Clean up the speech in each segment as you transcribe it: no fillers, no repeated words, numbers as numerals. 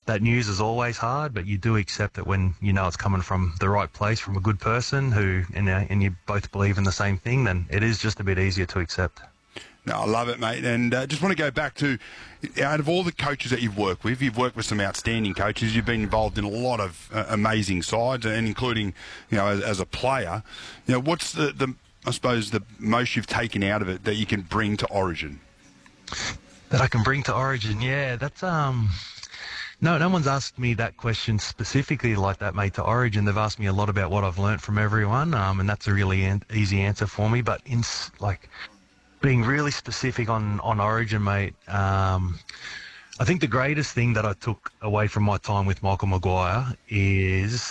that news is always hard, but you do accept it when you know it's coming from the right place, from a good person and you both believe in the same thing, then it is just a bit easier to accept. No, I love it, mate. And just want to go back to, out of all the coaches that you've worked with some outstanding coaches. You've been involved in a lot of amazing sides, and including, as a player. What's the I suppose the most you've taken out of it that you can bring to Origin? That I can bring to Origin, yeah. That's No one's asked me that question specifically like that, mate, to Origin. They've asked me a lot about what I've learnt from everyone, and that's a really easy answer for me. But being really specific on Origin, mate, I think the greatest thing that I took away from my time with Michael Maguire is,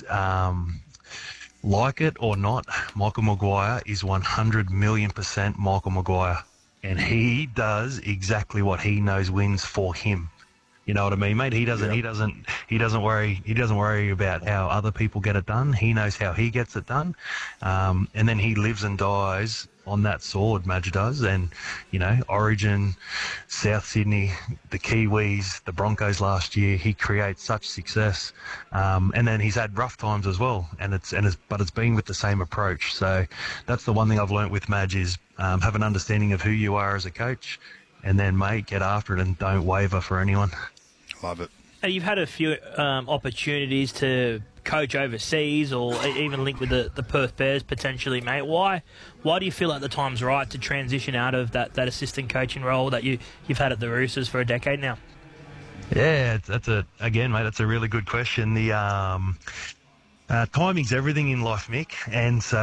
like it or not, Michael Maguire is 100 million% Michael Maguire. And he does exactly what he knows wins for him. You know what I mean, mate? He doesn't worry about how other people get it done. He knows how he gets it done. And then he lives and dies on that sword, Madge does. And, Origin, South Sydney, the Kiwis, the Broncos last year, he creates such success. And then he's had rough times as well. But it's been with the same approach. So that's the one thing I've learnt with Madge is have an understanding of who you are as a coach, and then, mate, get after it and don't waver for anyone. Love it. You've had a few opportunities to coach overseas or even link with the Perth Bears potentially, mate. Why do you feel like the time's right to transition out of that assistant coaching role that you've had at the Roosters for a decade now? Yeah, that's a really good question. Timing's everything in life, Mick, and so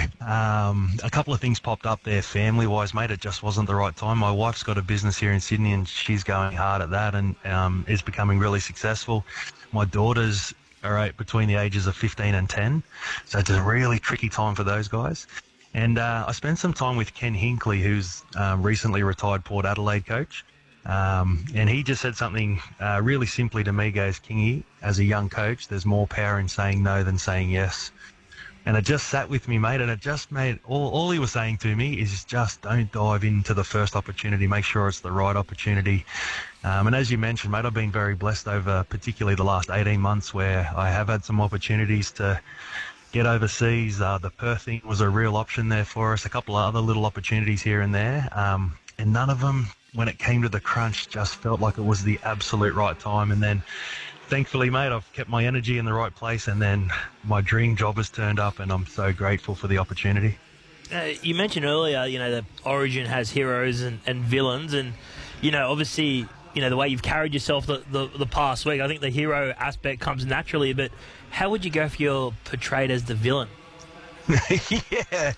a couple of things popped up there family-wise, mate. It just wasn't the right time. My wife's got a business here in Sydney, and she's going hard at that and is becoming really successful. My daughters are between the ages of 15 and 10, so it's a really tricky time for those guys. And I spent some time with Ken Hinkley, who's recently retired Port Adelaide coach. And he just said something really simply to me, goes, Kingy, as a young coach, there's more power in saying no than saying yes. And it just sat with me, mate, and it just made, all he was saying to me is just don't dive into the first opportunity, make sure it's the right opportunity. And as you mentioned, mate, I've been very blessed over particularly the last 18 months where I have had some opportunities to get overseas. The Perth thing was a real option there for us, a couple of other little opportunities here and there, and none of them, when it came to the crunch, just felt like it was the absolute right time. And then, thankfully, mate, I've kept my energy in the right place, and then my dream job has turned up, and I'm so grateful for the opportunity. You mentioned earlier, that Origin has heroes and villains, and, obviously, the way you've carried yourself the past week, I think the hero aspect comes naturally, but how would you go if you're portrayed as the villain? Yeah,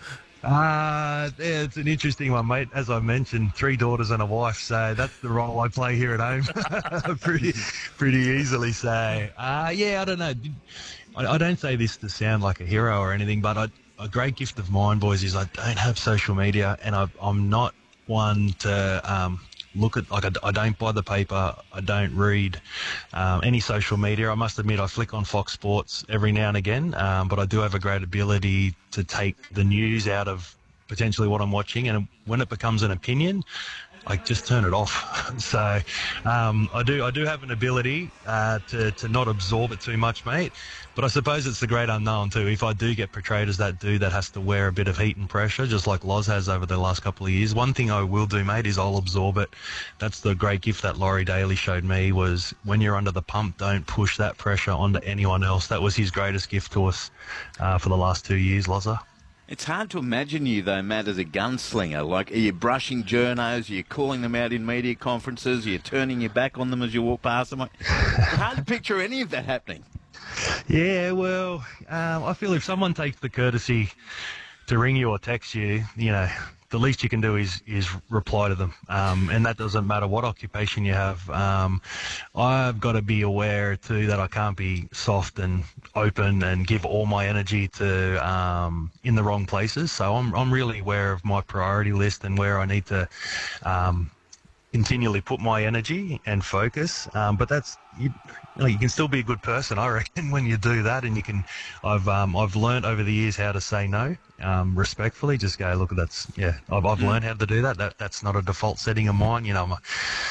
it's an interesting one, mate. As I mentioned, 3 daughters and a wife, so that's the role I play here at home pretty easily. So, I don't know. I don't say this to sound like a hero or anything, but a great gift of mine, boys, is I don't have social media, and I'm not one to look at, I don't buy the paper, I don't read any social media. I must admit I flick on Fox Sports every now and again, but I do have a great ability to take the news out of potentially what I'm watching, and when it becomes an opinion, I just turn it off. So I do have an ability to not absorb it too much, mate. But I suppose it's the great unknown too. If I do get portrayed as that dude that has to wear a bit of heat and pressure, just like Loz has over the last couple of years, one thing I will do, mate, is I'll absorb it. That's the great gift that Laurie Daly showed me, was when you're under the pump, don't push that pressure onto anyone else. That was his greatest gift to us for the last 2 years, Lozza. It's hard to imagine you, though, Matt, as a gunslinger. Like, are you brushing journos? Are you calling them out in media conferences? Are you turning your back on them as you walk past them? It's hard to picture any of that happening. Yeah, well, I feel if someone takes the courtesy to ring you or text you, the least you can do is reply to them. And that doesn't matter what occupation you have. I've got to be aware too that I can't be soft and open and give all my energy to in the wrong places. So I'm really aware of my priority list and where I need to continually put my energy and focus. But that's you can still be a good person, I reckon, when you do that. And you can. I've learned over the years how to say no respectfully. Just go, look, I've learned how to do that. That's not a default setting of mine.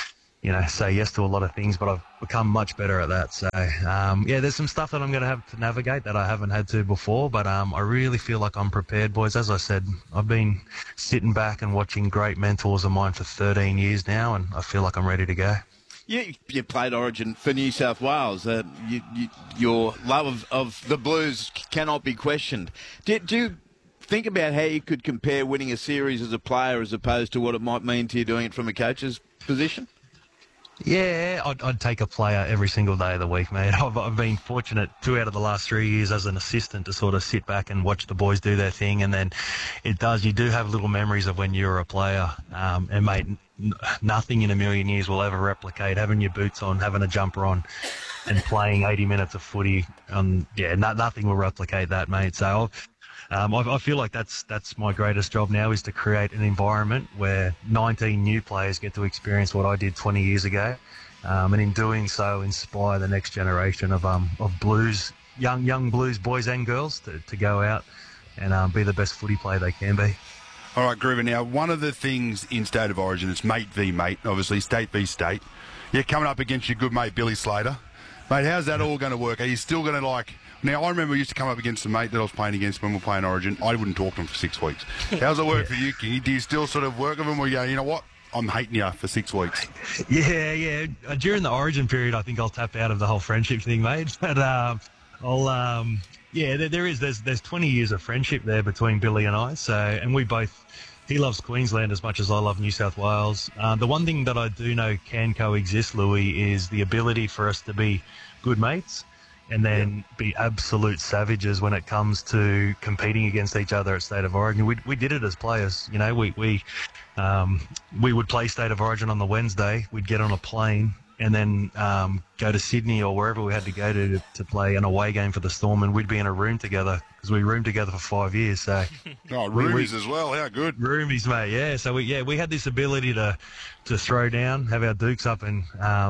say yes to a lot of things, but I've become much better at that. So, there's some stuff that I'm going to have to navigate that I haven't had to before, but I really feel like I'm prepared, boys. As I said, I've been sitting back and watching great mentors of mine for 13 years now, and I feel like I'm ready to go. You played Origin for New South Wales. Your love of the Blues cannot be questioned. Do you think about how you could compare winning a series as a player as opposed to what it might mean to you doing it from a coach's position? Yeah, I'd take a player every single day of the week, mate. I've been fortunate 2 out of the last 3 years as an assistant to sort of sit back and watch the boys do their thing, and then you do have little memories of when you were a player, and mate, nothing in a million years will ever replicate having your boots on, having a jumper on, and playing 80 minutes of footy. Nothing will replicate that, mate. So I feel like that's my greatest job now, is to create an environment where 19 new players get to experience what I did 20 years ago, and in doing so inspire the next generation of Blues, young Blues boys and girls to go out and be the best footy player they can be. All right, Groover, now one of the things in State of Origin is mate v mate, obviously state v state. You're coming up against your good mate Billy Slater. Mate, how's that all going to work? Are you still going to Now, I remember we used to come up against a mate that I was playing against when we were playing Origin. I wouldn't talk to him for 6 weeks. How's it work for you, King? Do you still sort of work with him, or you go, you know what, I'm hating you for 6 weeks? Yeah. During the Origin period, I think I'll tap out of the whole friendship thing, mate. But there's 20 years of friendship there between Billy and I. So, and he loves Queensland as much as I love New South Wales. The one thing that I do know can coexist, Louis, is the ability for us to be good mates and then be absolute savages when it comes to competing against each other at State of Origin. We did it as players. We would play State of Origin on the Wednesday. We'd get on a plane and then go to Sydney or wherever we had to go to play an away game for the Storm, and we'd be in a room together because we roomed together for 5 years. So roomies as well. How good. Roomies, mate. Yeah. So we had this ability to throw down, have our dukes up, and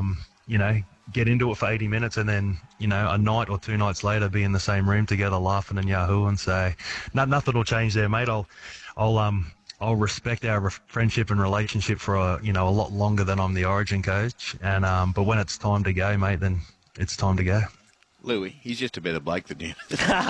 get into it for 80 minutes, and then a night or 2 nights later be in the same room together laughing and yahooing. So nothing will change there, mate. I'll respect our friendship and relationship for a lot longer than I'm the Origin coach, and but when it's time to go, mate, then it's time to go. Louis, he's just a better bloke than you.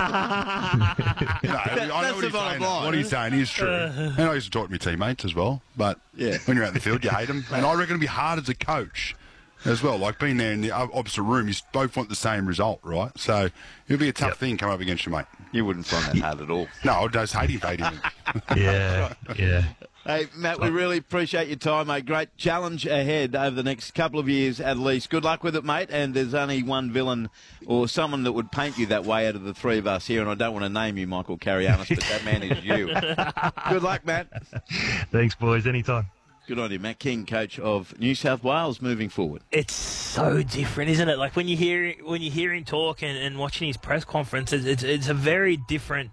I know what he's saying. What he's saying is true. And I used to talk to my teammates as well, but when you're out in the field, you hate them. And I reckon it'd be hard as a coach as well. Like being there in the opposite room, you both want the same result, right? So it'll be a tough thing coming up against your mate. You wouldn't find that hard at all. No, I just hate him. Yeah. Hey, Matt, we really appreciate your time, mate. Great challenge ahead over the next couple of years at least. Good luck with it, mate. And there's only one villain or someone that would paint you that way out of the three of us here, and I don't want to name you Michael Carianis, but that man is you. Good luck, Matt. Thanks, boys. Anytime. Good on you, Matt King, coach of New South Wales moving forward. It's so different, isn't it? Like when you hear him talk and watching his press conferences, it's a very different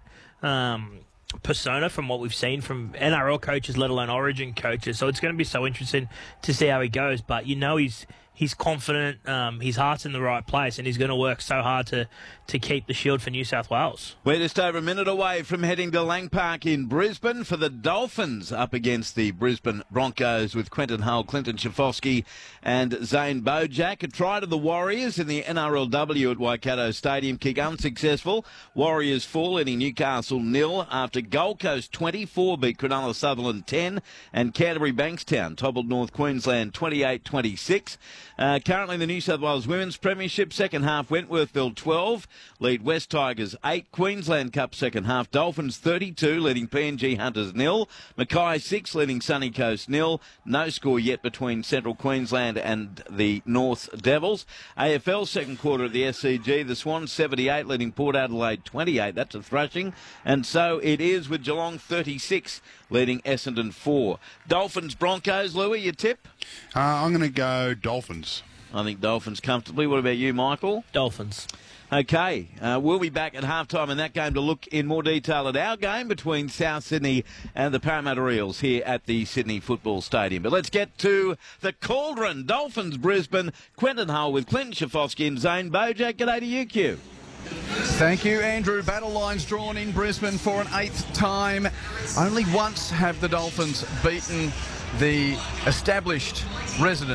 persona from what we've seen from NRL coaches, let alone Origin coaches. So it's going to be so interesting to see how he goes. But he's confident, his heart's in the right place, and he's going to work so hard to keep the shield for New South Wales. We're just over a minute away from heading to Lang Park in Brisbane for the Dolphins up against the Brisbane Broncos with Quentin Hull, Clinton Schifofsky and Zane Bojack. A try to the Warriors in the NRLW at Waikato Stadium. Kick unsuccessful. Warriors 4 leading Newcastle 0 after Gold Coast 24 beat Cronulla Sutherland 10 and Canterbury Bankstown toppled North Queensland 28-26. Currently the New South Wales Women's Premiership second half, Wentworthville 12 lead West Tigers 8. Queensland Cup second half, Dolphins 32 leading PNG Hunters 0. Mackay 6 leading Sunny Coast 0. No score yet between Central Queensland and the North Devils. AFL second quarter of the SCG, the Swans 78 leading Port Adelaide 28. That's a thrashing. And so it is with Geelong 36 leading Essendon 4. Dolphins Broncos, Louis, your tip? I'm going to go Dolphins. I think Dolphins comfortably. What about you, Michael? Dolphins. Okay, we'll be back at halftime in that game to look in more detail at our game between South Sydney and the Parramatta Eels here at the Sydney Football Stadium. But let's get to the Cauldron. Dolphins Brisbane, Quentin Hull with Clinton Schifofsky and Zane Bojack. G'day to you, Q. Thank you, Andrew. Battle lines drawn in Brisbane for an 8th time. Only once have the Dolphins beaten the established residents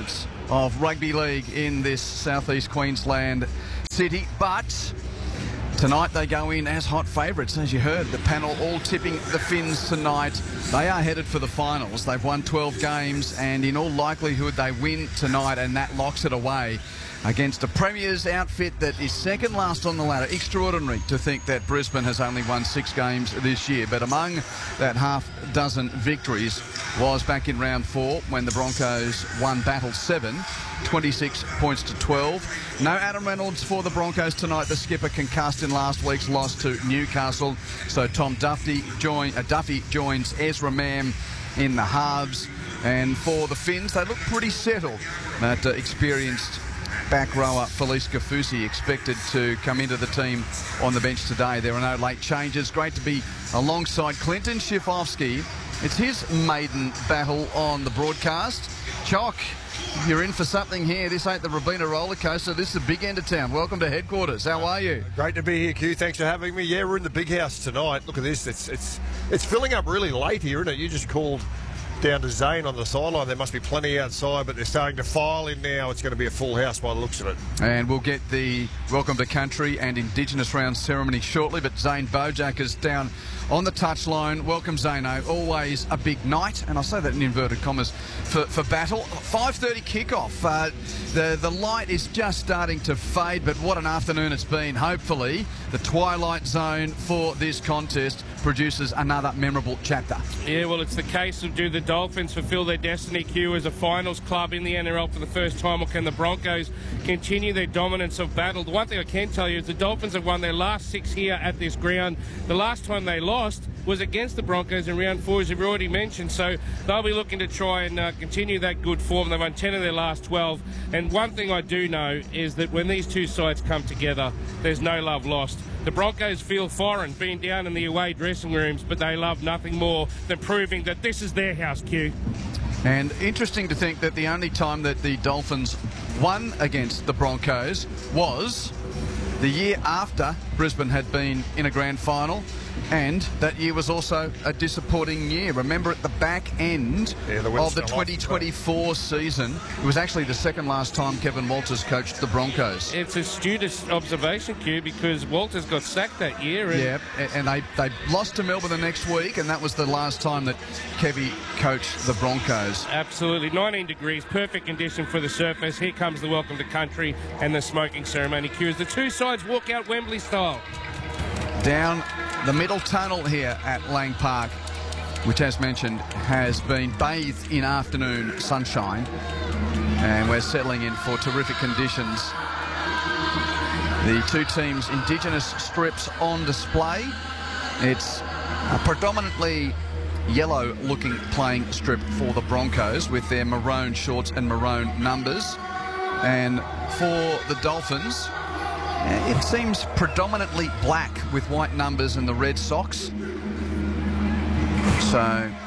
of rugby league in this southeast Queensland city. But tonight they go in as hot favourites. As you heard, the panel all tipping the Finns tonight. They are headed for the finals. They've won 12 games, and in all likelihood they win tonight, and that locks it away against a Premier's outfit that is second last on the ladder. Extraordinary to think that Brisbane has only won 6 games this year, but among that half dozen victories was back in round 4 when the Broncos won Battle 7, 26 points to 12. No Adam Reynolds for the Broncos tonight. The skipper concussed in last week's loss to Newcastle, so Tom Duffy joins Ezra Mam in the halves. And for the Finns, they look pretty settled. That experienced back rower Felice Kafusi expected to come into the team on the bench today. There are no late changes. Great to be alongside Clinton Schifofsky. It's his maiden battle on the broadcast. Chock, you're in for something here. This ain't the Robina roller coaster. This is the big end of town. Welcome to headquarters. How are you? Great to be here, Q. Thanks for having me. Yeah, we're in the big house tonight. Look at this. It's filling up really late here, isn't it? You just called down to Zane on the sideline. There must be plenty outside, but they're starting to file in now. It's going to be a full house by the looks of it. And we'll get the Welcome to Country and Indigenous Round ceremony shortly, but Zane Bojack is down on the touchline. Welcome, Zano. Always a big night, and I say that in inverted commas, for Battle. 5:30 kickoff. The light is just starting to fade, but what an afternoon it's been. Hopefully, the twilight zone for this contest produces another memorable chapter. Yeah, well, it's the case of do the Dolphins fulfil their destiny, Q, as a finals club in the NRL for the first time, or can the Broncos continue their dominance of Battle? The one thing I can tell you is the Dolphins have won their last 6 here at this ground. The last time they lost was against the Broncos in round 4, as you've already mentioned, so they'll be looking to try and continue that good form. They've won 10 of their last 12, and one thing I do know is that when these two sides come together, there's no love lost. The Broncos feel foreign being down in the away dressing rooms, but they love nothing more than proving that this is their house, Q. And interesting to think that the only time that the Dolphins won against the Broncos was the year after Brisbane had been in a grand final, and that year was also a disappointing year. Remember, at the back end of the 2024 season, it was actually the second last time Kevin Walters coached the Broncos. It's a astute observation, Q, because Walters got sacked that year. Yeah, and they lost to Melbourne the next week, and that was the last time that Kevy coached the Broncos. Absolutely. 19 degrees, perfect condition for the surface. Here comes the welcome to country and the smoking ceremony, Q, as the two sides walk out Wembley style. Down the middle tunnel here at Lang Park, which, as mentioned, has been bathed in afternoon sunshine, and we're settling in for terrific conditions. The two teams' Indigenous strips on display. It's a predominantly yellow-looking playing strip for the Broncos with their maroon shorts and maroon numbers, and for the Dolphins, it seems predominantly black with white numbers and the red socks. So,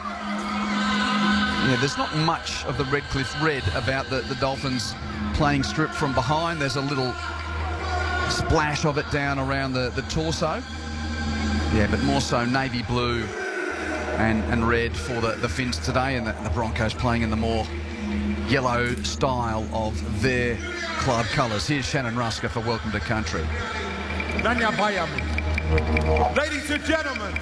yeah, there's not much of the Redcliffe red about the Dolphins playing strip from behind. There's a little splash of it down around the torso. Yeah, but more so navy blue and red for the Finns today, and the Broncos playing in the more yellow style of their club colours. Here's Shannon Rusker for Welcome to Country. Ladies and gentlemen,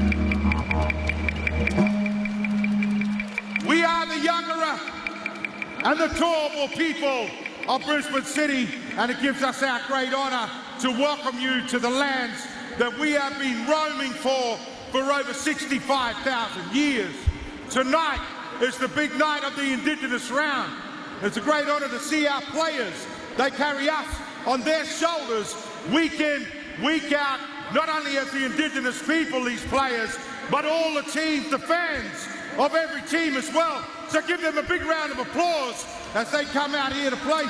we are the Yagara and the Turrbal people of Brisbane City, and it gives us our great honour to welcome you to the lands that we have been roaming for over 65,000 years. Tonight is the big night of the Indigenous Round. It's a great honour to see our players. They carry us on their shoulders week in, week out, not only as the Indigenous people, these players, but all the teams, the fans of every team as well. So give them a big round of applause as they come out here to play.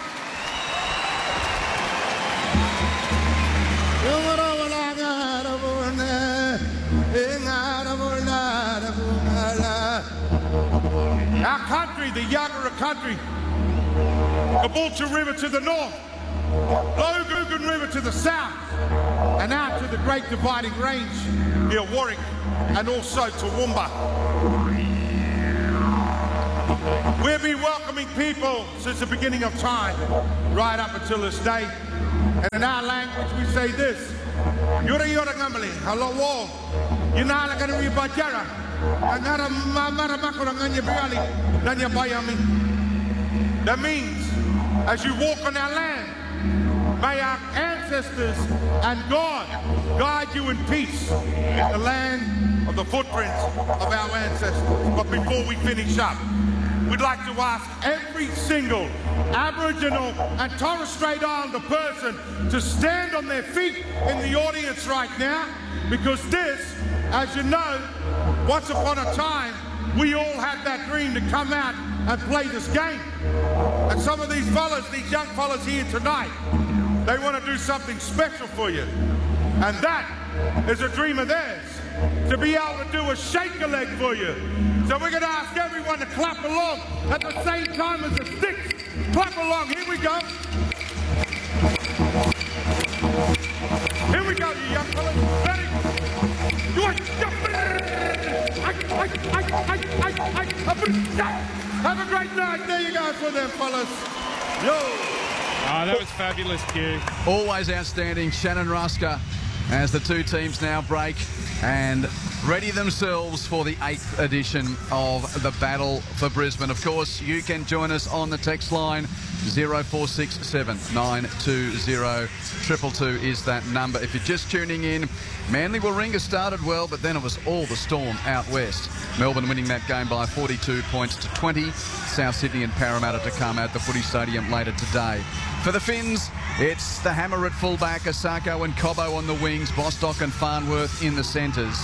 Our country, the Yagara country, Caboolture River to the north, Logan River to the south, and out to the Great Dividing Range near Warwick and also Toowoomba. We've been welcoming people since the beginning of time, right up until this day. And in our language, we say this: Yura yura ngamali, hello wall. Yunala gonna be bajara. Another mamara makura nganya biali, nanya bayami. That means, as you walk on our land, may our ancestors and God guide you in peace in the land of the footprints of our ancestors. But before we finish up, we'd like to ask every single Aboriginal and Torres Strait Islander person to stand on their feet in the audience right now, because this, as you know, once upon a time, we all had that dream to come out and play this game. And some of these fellas, these young fellas here tonight, they want to do something special for you. And that is a dream of theirs, to be able to do a shake-a-leg for you. So we're going to ask everyone to clap along at the same time as the sticks. Clap along. Here we go. Here we go, you young fellas. Ready? Have a great night. There you go for them, fellas. Yo. Oh, that was fabulous, Q. Always outstanding. Shannon Rusker as the two teams now break and ready themselves for the 8th edition of the Battle for Brisbane. Of course, you can join us on the text line 0467 920 222 is that number. If you're just tuning in, Manly Warringah started well, but then it was all the storm out west. Melbourne winning that game by 42 points to 20. South Sydney and Parramatta to come at the Footy Stadium later today. For the Finns, it's the hammer at fullback, Asako and Cobbo on the wings, Bostock and Farnworth in the centres.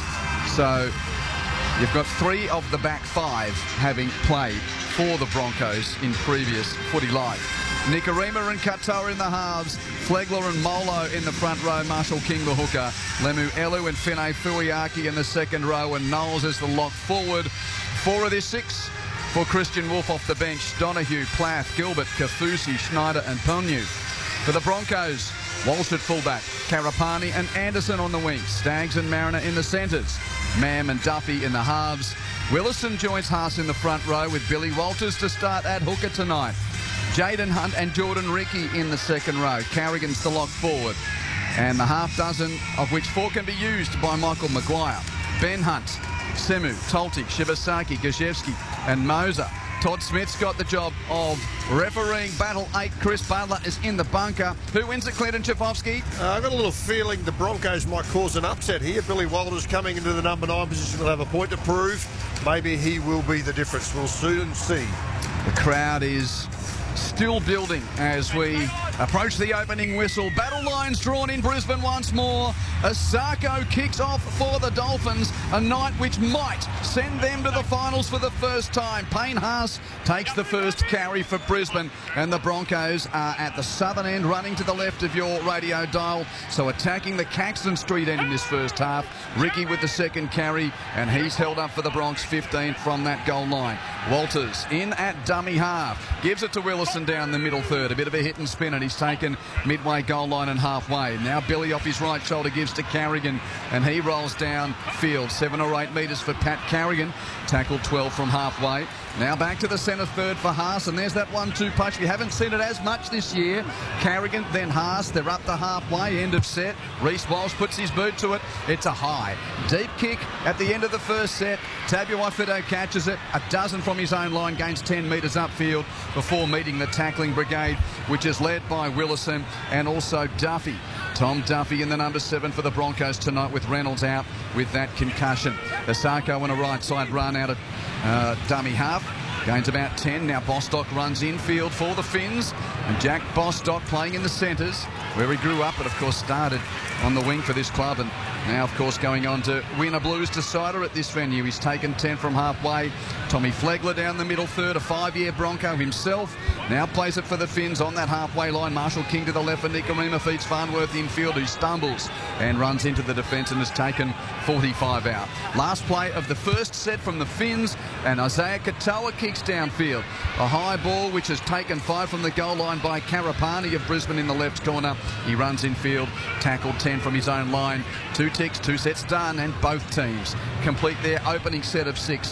So you've got 3 of the back 5 having played for the Broncos in previous footy life. Nikorima and Katoa in the halves, Flegler and Molo in the front row, Marshall King the hooker, Lemu Elu and Finay Fuiaki in the second row, and Knowles as the lock forward. 4 of their 6 for Christian Wolf off the bench, Donahue, Plath, Gilbert, Kafusi, Schneider and Ponyu. For the Broncos, Walsh at fullback, Karapani and Anderson on the wings, Staggs and Mariner in the centres, Mam and Duffy in the halves. Willison joins Haas in the front row with Billy Walters to start at hooker tonight. Jaden Hunt and Jordan Ricky in the second row. Carrigan's the lock forward. And the half dozen of which 4 can be used by Michael Maguire. Ben Hunt, Semu, Tolti, Shibasaki, Gajewski and Moser. Todd Smith's got the job of refereeing Battle 8. Chris Butler is in the bunker. Who wins it, Clinton Chifovsky? I've got a little feeling the Broncos might cause an upset here. Billy Walters coming into the number 9 position will have a point to prove. Maybe he will be the difference. We'll soon see. The crowd is still building as we approach the opening whistle. Battle lines drawn in Brisbane once more. Asako kicks off for the Dolphins, a night which might send them to the finals for the first time. Payne Haas takes the first carry for Brisbane, and the Broncos are at the southern end, running to the left of your radio dial, so attacking the Caxton Street end in this first half. Ricky with the second carry, and he's held up for the Bronx 15 from that goal line. Walters in at dummy half, gives it to Willison down the middle third, a bit of a hit and spin, and he's taken midway goal line and halfway. Now Billy off his right shoulder gives to Carrigan, and he rolls down field 7 or 8 metres for Pat Carrigan, tackled 12 from halfway. Now back to the centre third for Haas, and there's that 1-2 punch. We haven't seen it as much this year. Carrigan, then Haas. They're up the halfway, end of set. Reece Walsh puts his boot to it. It's a high, deep kick at the end of the first set. Tabuai-Fidow catches it. A dozen from his own line, gains 10 metres upfield before meeting the tackling brigade, which is led by Willison and also Duffy. Tom Duffy in the number 7 for the Broncos tonight, with Reynolds out with that concussion. Asako on a right side run out of dummy half. Gains about 10. Now Bostock runs infield for the Finns. And Jack Bostock playing in the centres, where he grew up, but of course started on the wing for this club, and now of course going on to win a Blues decider at this venue. He's taken 10 from halfway. Tommy Flegler down the middle third, a 5-year Bronco himself. Now plays it for the Finns on that halfway line. Marshall King to the left, and Nikorima feeds Farnworth infield, who stumbles and runs into the defence and has taken 45 out. Last play of the first set from the Finns, and Isaiah Katoa kicks downfield. A high ball which has taken 5 from the goal line by Karapani of Brisbane in the left corner. He runs infield, tackled 10 from his own line. 2 ticks, 2 sets done, and both teams complete their opening set of 6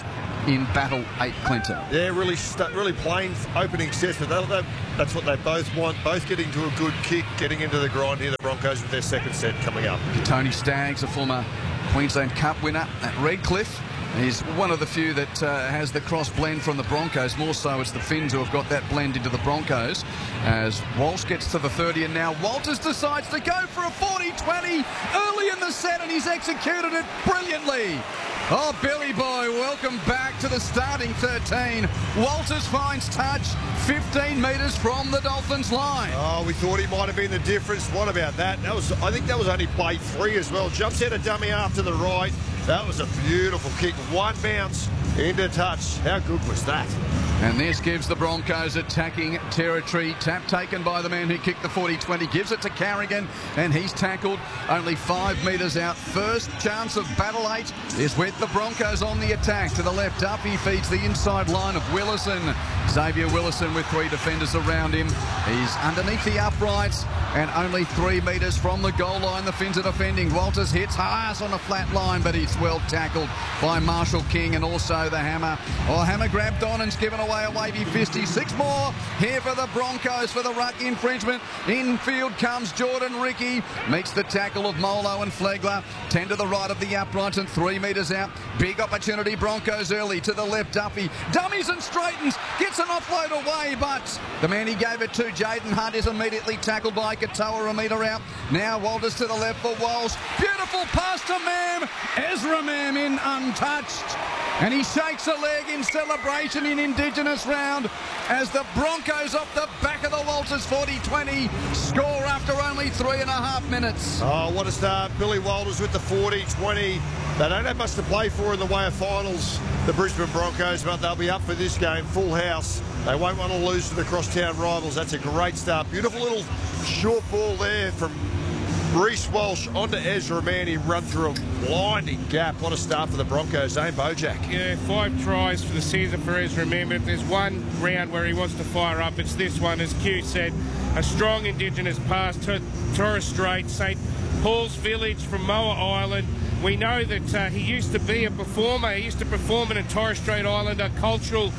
in Battle 8, Clinton. Yeah, really plain opening sets, but that's what they both want. Both getting to a good kick, getting into the grind here, the Broncos, with their second set coming up. Tony Staggs, a former Queensland Cup winner at Redcliffe. He's one of the few that has the cross blend from the Broncos. More so it's the Finns who have got that blend into the Broncos. As Walsh gets to the 30, and now Walters decides to go for a 40-20 early in the set, and he's executed it brilliantly. Oh, Billy Boy, welcome back to the starting 13. Walters finds touch 15 metres from the Dolphins line. Oh, we thought he might have been the difference. What about that? I think that was only play 3 as well. Jumps out a dummy after the right. That was a beautiful kick. One bounce into touch. How good was that? And this gives the Broncos attacking territory. Tap taken by the man who kicked the 40-20. Gives it to Carrigan, and he's tackled only 5 metres out. First chance of Battle 8 is with the Broncos on the attack. To the left, Duffy feeds the inside line of Willison. Xavier Willison with 3 defenders around him. He's underneath the uprights and only 3 metres from the goal line. The Finns are defending. Walters hits Haas on a flat line, but he's well tackled by Marshall King and also the Hammer. Oh, Hammer grabbed on and's given away a wavy fisty. 6 more here for the Broncos for the ruck infringement. Infield comes Jordan Ricky. Meets the tackle of Molo and Flegler. 10 to the right of the uprights and 3 metres out. Big opportunity, Broncos early. To the left, Duffy. Dummies and straightens. Gets an offload away, but the man he gave it to, Jaden Hunt, is immediately tackled by Katoa. A metre out. Now Walters to the left for Walsh. Beautiful pass to Mam. Ezra Mam in untouched. And he shakes a leg in celebration in Indigenous round as the Broncos off the back of the Walters 40-20 score after only 3.5 minutes. Oh, what a start. Billy Walters with the 40-20. They don't have much to play for in the way of finals, the Brisbane Broncos, but they'll be up for this game. Full house. They won't want to lose to the crosstown rivals. That's a great start. Beautiful little short ball there from Reece Walsh onto Ezra Mann. He run through a blinding gap. What a start for the Broncos. Zane Bojack. Yeah, 5 tries for the season for Ezra Mann. But if there's one round where he wants to fire up, it's this one. As Q said, a strong Indigenous pass to Torres Strait, St. Paul's Village from Moa Island. We know that he used to be a performer. He used to perform in a Torres Strait Islander cultural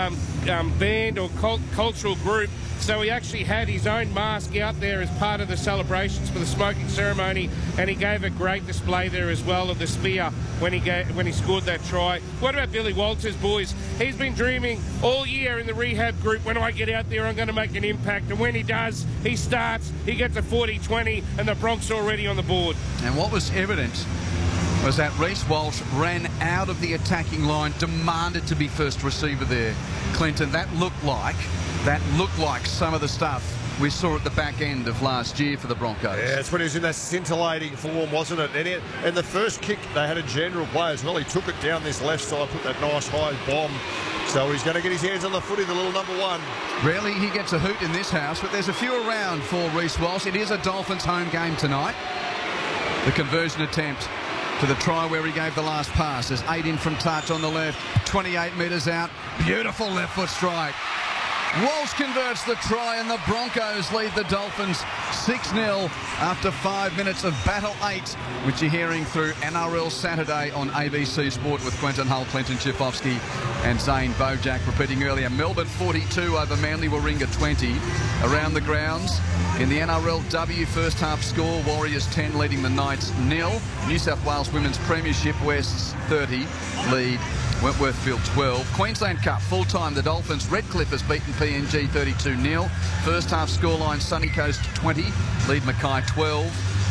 band or cultural group. So he actually had his own mask out there as part of the celebrations for the smoking ceremony, and he gave a great display there as well of the spear when he scored that try. What about Billy Walters, boys? He's been dreaming all year in the rehab group, when I get out there I'm going to make an impact, and when he does, he starts, he gets a 40-20, and the Bronx are already on the board. And what was evident was that Reece Walsh ran out of the attacking line, demanded to be first receiver there. Clinton, that looked like some of the stuff we saw at the back end of last year for the Broncos. Yeah, that's when he was in that scintillating form, wasn't it? And the first kick, they had a general play as well. He took it down this left side, put that nice high bomb. So he's going to get his hands on the footy, the little number 1. Rarely he gets a hoot in this house, but there's a few around for Reece Walsh. It is a Dolphins home game tonight. The conversion attempt to the try where he gave the last pass is 8 in from touch on the left, 28 metres out. Beautiful left foot strike. Walsh converts the try, and the Broncos lead the Dolphins 6-0 after 5 minutes of Battle 8, which you're hearing through NRL Saturday on ABC Sport with Quentin Hull, Clinton Chifovsky and Zane Bojack. Repeating earlier, Melbourne 42 over Manly Warringah 20. Around the grounds in the NRLW first half score, Warriors 10 leading the Knights 0. New South Wales Women's Premiership, Wests 30 lead Wentworthville 12. Queensland Cup full-time, the Dolphins. Redcliffe has beaten PNG 32-0. First half scoreline, Sunny Coast 20, lead Mackay 12.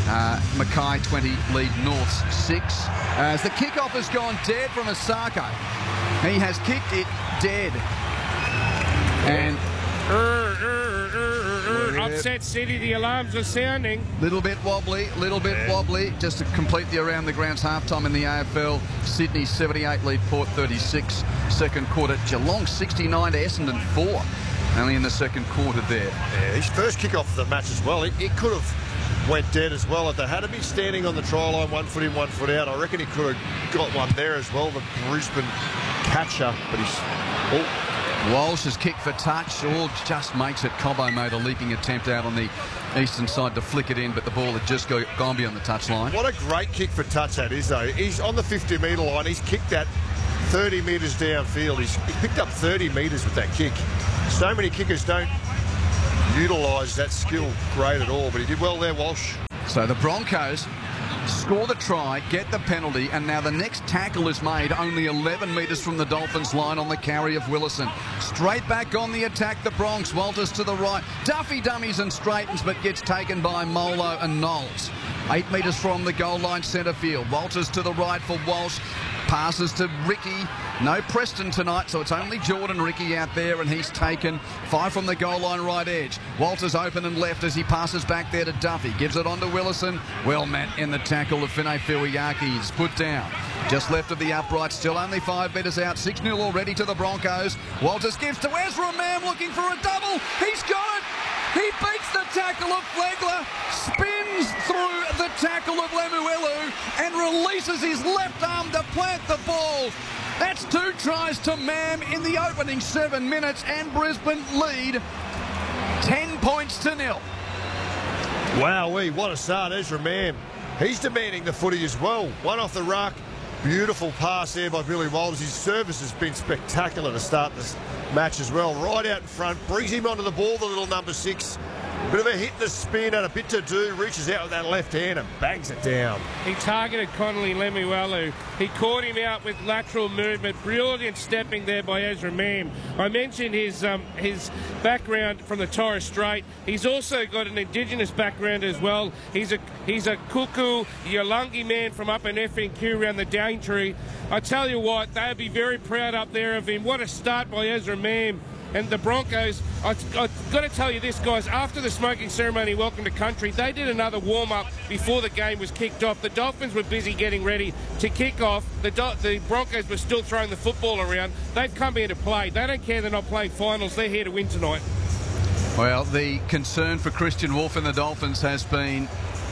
Mackay 20, lead Norths 6. As the kickoff has gone dead from Osako. He has kicked it dead. And Upset City, the alarms are sounding. Little bit wobbly. Just to complete the around the grounds halftime in the AFL. Sydney 78, lead Port 36. Second quarter, Geelong 69 to Essendon 4. Only in the second quarter there. Yeah, his first kick-off of the match as well. It could have went dead as well. If they had been standing on the try line, 1 foot in, 1 foot out, I reckon he could have got one there as well. The Brisbane catcher, but he's... Walsh's kick for touch, all just makes it. Cobbo made a leaping attempt out on the eastern side to flick it in, but the ball had just gone beyond the touchline. What a great kick for touch that is, though. He's on the 50-metre line. He's kicked that 30 metres downfield. He picked up 30 metres with that kick. So many kickers don't utilise that skill great at all, but he did well there, Walsh. So the Broncos score the try, get the penalty, and now the next tackle is made only 11 metres from the Dolphins line on the carry of Willison. Straight back on the attack, the Bronx. Walters to the right. Duffy dummies and straightens, but gets taken by Molo and Knowles. 8 metres from the goal line centre field. Walters to the right for Walsh. Passes to Ricky. No Preston tonight, so it's only Jordan Ricky out there, and he's taken 5 from the goal line right edge. Walters open and left as he passes back there to Duffy. Gives it on to Willison. Well met in the tackle of Finay Fuiaki. He's put down. Just left of the upright, still only 5 metres out. 6-0 already to the Broncos. Walters gives to Ezra Mam looking for a double. He's got it. He beats the tackle of Flegler, spins through the tackle of Lemuelu and releases his left arm to plant the ball. That's 2 tries to Mam in the opening 7 minutes, and Brisbane lead 10 points to 0. Wowee, what a start, Ezra Mam. He's demanding the footy as well. One off the ruck. Beautiful pass there by Billy Walters. His service has been spectacular to start this match as well. Right out in front, brings him onto the ball, the little number 6. Bit of a hit in the spin, had a bit to do, reaches out with that left hand and bangs it down. He targeted Connolly Lemuelu. He caught him out with lateral movement. Brilliant stepping there by Ezra Mam. I mentioned his background from the Torres Strait. He's also got an Indigenous background as well. He's a Kuku, Yolngu man from up in FNQ around the Daintree. I tell you what, they'd be very proud up there of him. What a start by Ezra Mam. And the Broncos, I've got to tell you this, guys, after the smoking ceremony, welcome to country, they did another warm-up before the game was kicked off. The Dolphins were busy getting ready to kick off. The Broncos were still throwing the football around. They've come here to play. They don't care they're not playing finals. They're here to win tonight. Well, the concern for Christian Wolf and the Dolphins has been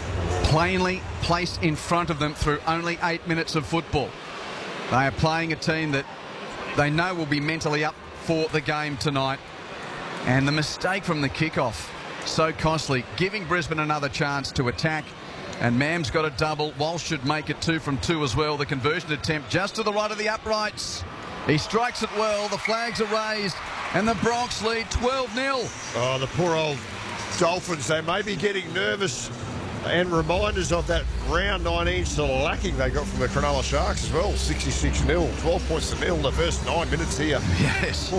plainly placed in front of them through only 8 minutes of football. They are playing a team that they know will be mentally up for the game tonight, and the mistake from the kickoff so costly, giving Brisbane another chance to attack. And Mam's got a double. Walsh should make it 2 from 2 as well. The conversion attempt just to the right of the uprights. He strikes it well. The flags are raised, and the Bronx lead 12-0. Oh, the poor old Dolphins, they may be getting nervous, and reminders of that round 19 shellacking they got from the Cronulla Sharks as well. 66-0, 12 points to 0 in the first 9 minutes here. Yes.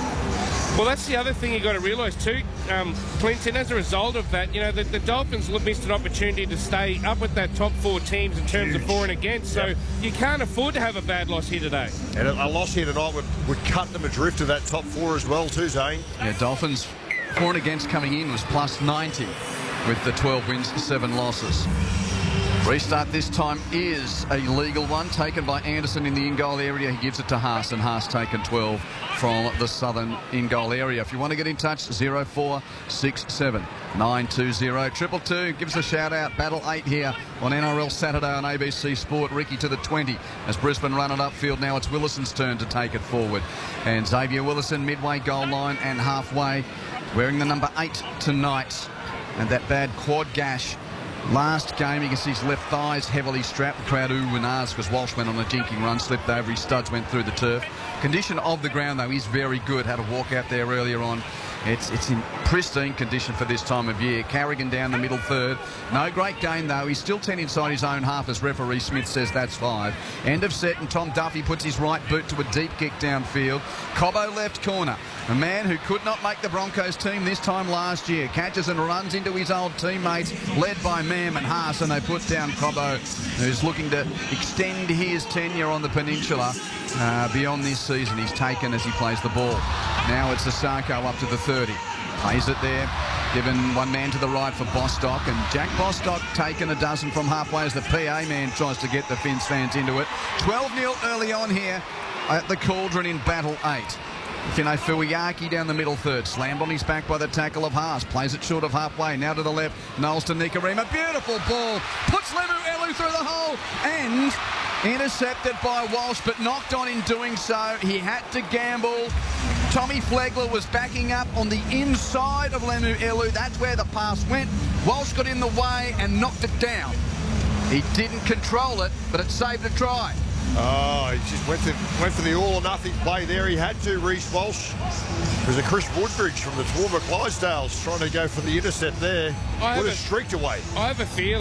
Well, that's the other thing you got to realise too, Clinton. As a result of that, you know, the Dolphins missed an opportunity to stay up with that top 4 teams in terms of for and against. So you can't afford to have a bad loss here today. And a loss here tonight would cut them adrift of that top 4 as well too, Zane. Yeah, Dolphins for and against coming in was plus 90. With the 12 wins, 7 losses. Restart this time is a legal one, taken by Anderson in the in-goal area. He gives it to Haas, and Haas taken 12 from the southern in-goal area. If you want to get in touch, 0467 920 222. Give us a shout-out. Battle 8 here on NRL Saturday on ABC Sport. Ricky to the 20 as Brisbane run it upfield. Now it's Willison's turn to take it forward. And Xavier Willison, midway goal line and halfway, wearing the number 8 tonight. And that bad quad gash last game, you can see his left thighs heavily strapped. The crowd ooh and ahs because Walsh went on a jinking run, slipped over, his studs went through the turf. Condition of the ground, though, is very good. Had a walk out there earlier on. It's in pristine condition for this time of year. Carrigan down the middle third. No great gain, though. He's still 10 inside his own half, as referee Smith says that's 5. End of set, and Tom Duffy puts his right boot to a deep kick downfield. Cobbo left corner. A man who could not make the Broncos team this time last year. Catches and runs into his old teammates, led by Mam and Haas, and they put down Cobbo, who's looking to extend his tenure on the peninsula beyond this season. He's taken as he plays the ball. Now it's Asako up to the 30. Plays it there. Given one man to the right for Bostock, and Jack Bostock taken a dozen from halfway as the PA man tries to get the Finns fans into it. 12-0 early on here at the Cauldron in Battle 8. Finay Fuiaki down the middle third. Slammed on his back by the tackle of Haas. Plays it short of halfway. Now to the left. Knowles to Nikorima. Beautiful ball. Puts Lemuelu through the hole. And intercepted by Walsh, but knocked on in doing so. He had to gamble. Tommy Flegler was backing up on the inside of Lemuelu. That's where the pass went. Walsh got in the way and knocked it down. He didn't control it, but it saved a try. Oh, he just went for the all-or-nothing play there. He had to, Reece Walsh. It was a Chris Woodbridge from the Toowoomba Clydesdales trying to go for the intercept there. Would have streaked away. I have a feeling